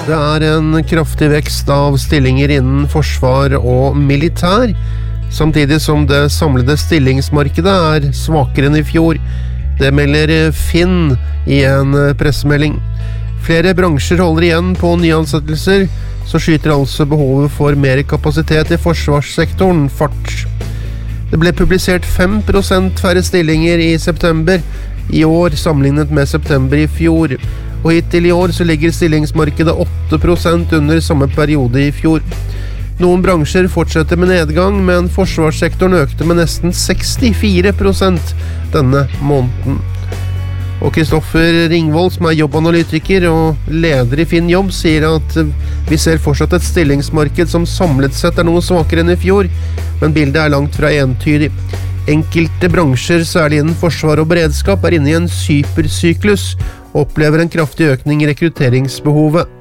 Det en kraftig vekst av stillinger innen forsvar og militær, samtidig som det samlede stillingsmarkedet svakere enn i fjor. Det melder Finn i en pressemelding. Flere bransjer holder igjen på nyansettelser, så skyter altså behovet for mer kapasitet i forsvarssektoren fart. Det ble publisert 5% færre stillinger i september i år sammenlignet med september i fjor, og hittil i år så ligger stillingsmarkedet 8% under samme periode i fjor. Noen bransjer fortsetter med nedgang, men forsvarssektoren økte med nesten 64% denne måneden. Og Kristoffer Ringvold, som jobbanalytiker og leder i Finn Jobb, sier at vi ser fortsatt et stillingsmarked som samlet sett noe svakere enn i fjor, men bildet langt fra entydig. Enkelte bransjer, særlig innen forsvar og beredskap, inne i en supersyklus og opplever en kraftig økning i rekrutteringsbehovet.